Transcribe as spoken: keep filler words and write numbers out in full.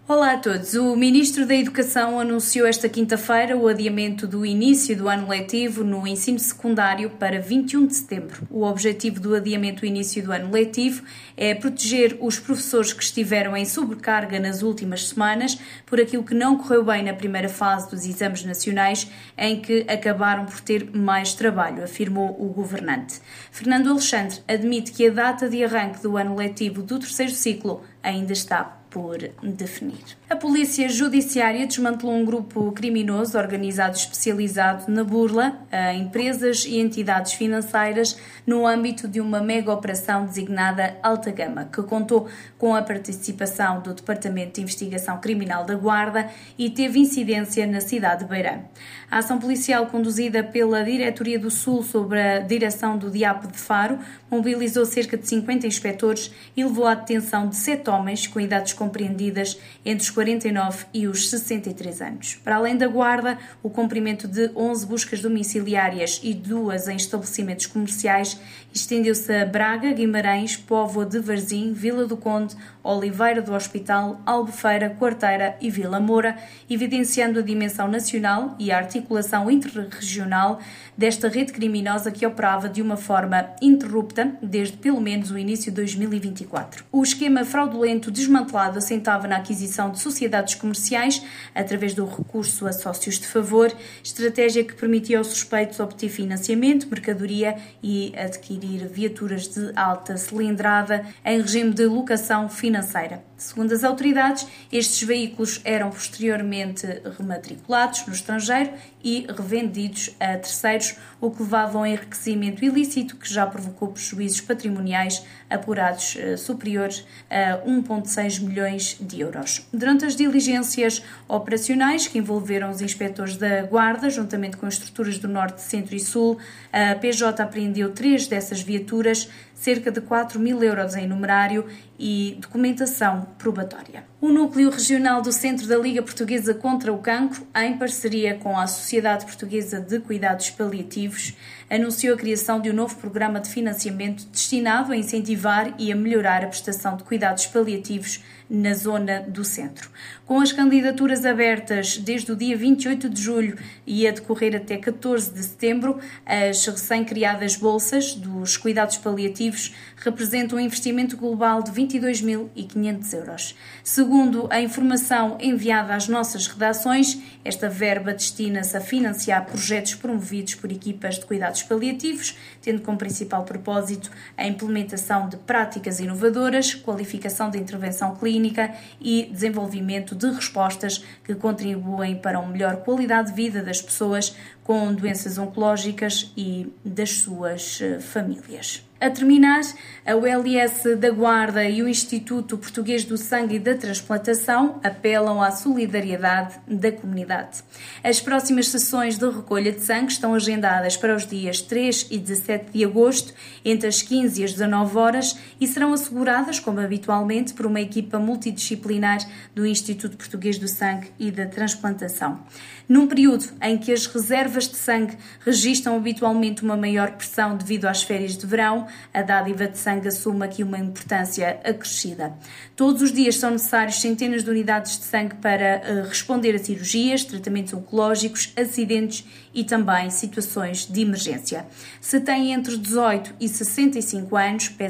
Olá a todos. O Ministro da Educação anunciou esta quinta-feira o adiamento do início do ano letivo no ensino secundário para vinte e um de setembro. O objetivo do adiamento do início do ano letivo é proteger os professores que estiveram em sobrecarga nas últimas semanas por aquilo que não correu bem na primeira fase dos exames nacionais, em que acabaram por ter mais trabalho, afirmou o governante. Fernando Alexandre admite que a data de arranque do ano letivo do terceiro ciclo ainda está por definir. A Polícia Judiciária desmantelou um grupo criminoso organizado especializado na burla a empresas e entidades financeiras no âmbito de uma mega operação designada Alta Gama, que contou com a participação do Departamento de Investigação Criminal da Guarda e teve incidência na cidade de Beirã. A ação policial, conduzida pela Diretoria do Sul sob a direção do D I A P de Faro, mobilizou cerca de cinquenta inspectores e levou à detenção de sete homens com idades compreendidas entre os quarenta e nove e os sessenta e três anos. Para além da guarda, o cumprimento de onze buscas domiciliárias e duas em estabelecimentos comerciais estendeu-se a Braga, Guimarães, Póvoa de Varzim, Vila do Conde, Oliveira do Hospital, Albufeira, Quarteira e Vila Moura, evidenciando a dimensão nacional e a articulação interregional desta rede criminosa que operava de uma forma interrupta desde pelo menos o início de dois mil e vinte e quatro. O esquema fraudulento desmantelado assentava na aquisição de sociedades comerciais através do recurso a sócios de favor, estratégia que permitia aos suspeitos obter financiamento, mercadoria e adquirir viaturas de alta cilindrada em regime de locação financeira. Segundo as autoridades, estes veículos eram posteriormente rematriculados no estrangeiro e revendidos a terceiros, o que levava a um enriquecimento ilícito que já provocou prejuízos patrimoniais apurados eh, superiores a um vírgula seis milhões de euros. Durante as diligências operacionais que envolveram os inspectores da Guarda, juntamente com as estruturas do Norte, Centro e Sul, a P J apreendeu três dessas viaturas, cerca de quatro mil euros em numerário e documentação probatória. O Núcleo Regional do Centro da Liga Portuguesa contra o Cancro, em parceria com a Sociedade Portuguesa de Cuidados Paliativos, anunciou a criação de um novo programa de financiamento destinado a incentivar e a melhorar a prestação de cuidados paliativos na zona do centro. Com as candidaturas abertas desde o dia vinte e oito de julho e a decorrer até catorze de setembro, as recém-criadas bolsas dos cuidados paliativos representam um investimento global de vinte e dois mil e quinhentos euros. Segundo a informação enviada às nossas redações, esta verba destina-se a financiar projetos promovidos por equipas de cuidados paliativos, tendo como principal propósito a implementação de práticas inovadoras, qualificação de intervenção clínica e desenvolvimento de respostas que contribuem para uma melhor qualidade de vida das pessoas com doenças oncológicas e das suas famílias. A terminar, a U L S da Guarda e o Instituto Português do Sangue e da Transplantação apelam à solidariedade da comunidade. As próximas sessões de recolha de sangue estão agendadas para os dias três e dezassete de agosto, entre as quinze e as dezanove horas, e serão asseguradas, como habitualmente, por uma equipa multidisciplinar do Instituto Português do Sangue e da Transplantação. Num período em que as reservas de sangue registram habitualmente uma maior pressão devido às férias de verão, a dádiva de sangue assume aqui uma importância acrescida. Todos os dias são necessários centenas de unidades de sangue para uh, responder a cirurgias, tratamentos oncológicos, acidentes e também situações de emergência. Se tem entre dezoito e sessenta e cinco anos,